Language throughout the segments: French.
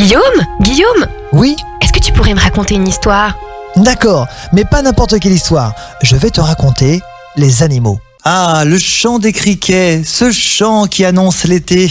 Guillaume, Oui, est-ce que tu pourrais me raconter une histoire? d'accord, mais pas n'importe quelle histoire. Je vais te raconter les animaux. Ah, le chant des criquets, ce chant qui annonce l'été.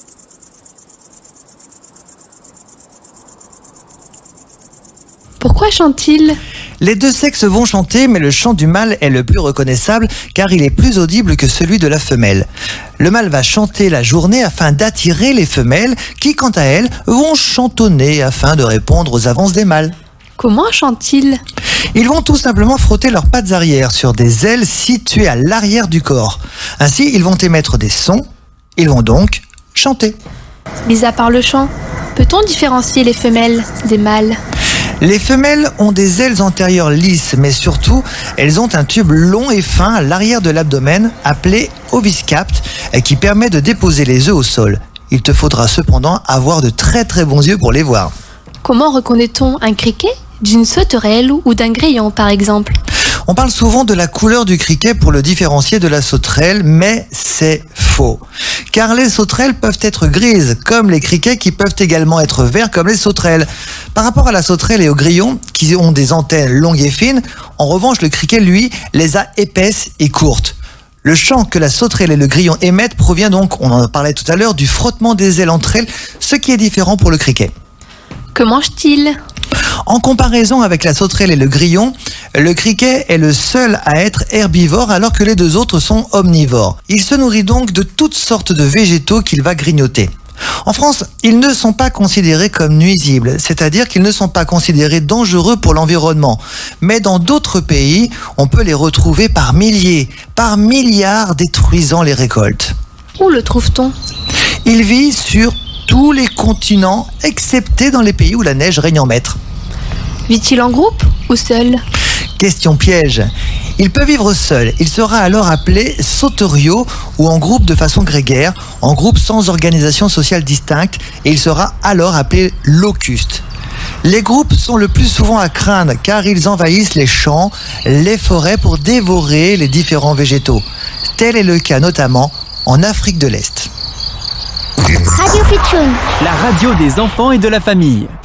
Pourquoi chante-t-il? Les deux sexes vont chanter, mais le chant du mâle est le plus reconnaissable car il est plus audible que celui de la femelle. Le mâle va chanter la journée afin d'attirer les femelles qui, quant à elles, vont chantonner afin de répondre aux avances des mâles. Comment chante-t-il? Ils vont tout simplement frotter leurs pattes arrière sur des ailes situées à l'arrière du corps. Ainsi, ils vont émettre des sons, ils vont donc chanter. Mis à part le chant, peut-on différencier les femelles des mâles? Les femelles ont des ailes antérieures lisses, mais surtout, elles ont un tube long et fin à l'arrière de l'abdomen, appelé oviscapt, qui permet de déposer les œufs au sol. Il te faudra cependant avoir de très très bons yeux pour les voir. Comment reconnaît-on un criquet d'une sauterelle ou d'un grillon par exemple? On parle souvent de la couleur du criquet pour le différencier de la sauterelle, mais c'est faux. Car les sauterelles peuvent être grises, comme les criquets qui peuvent également être verts comme les sauterelles. Par rapport à la sauterelle et au grillon, qui ont des antennes longues et fines, en revanche le criquet, lui, les a épaisses et courtes. Le chant que la sauterelle et le grillon émettent provient donc, on en parlait tout à l'heure, du frottement des ailes entre elles, ce qui est différent pour le criquet. Que mange-t-il? En comparaison avec la sauterelle et le grillon, le criquet est le seul à être herbivore alors que les deux autres sont omnivores. Il se nourrit donc de toutes sortes de végétaux qu'il va grignoter. En France, ils ne sont pas considérés comme nuisibles, c'est-à-dire qu'ils ne sont pas considérés dangereux pour l'environnement. Mais dans d'autres pays, on peut les retrouver par milliers, par milliards, détruisant les récoltes. Où le trouve-t-on? Il vit sur tous les continents, excepté dans les pays où la neige règne en maître. Vit-il en groupe ou seul? Question piège. Il peut vivre seul. Il sera alors appelé sauteriot ou en groupe de façon grégaire, en groupe sans organisation sociale distincte, et il sera alors appelé locuste. Les groupes sont le plus souvent à craindre car ils envahissent les champs, les forêts pour dévorer les différents végétaux. Tel est le cas notamment en Afrique de l'Est. Radio Pitchoun. La radio des enfants et de la famille.